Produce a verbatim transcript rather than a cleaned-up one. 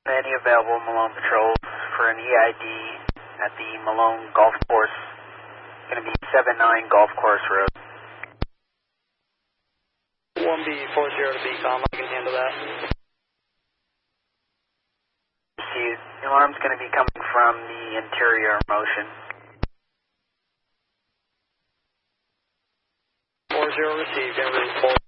Any available Malone patrols for an E I D at the Malone Golf Course. Going to be seven nine Golf Course Road. one B four zero to B COM, I can handle that. See, the alarm's going to be coming from the interior motion. four zero received, en route four.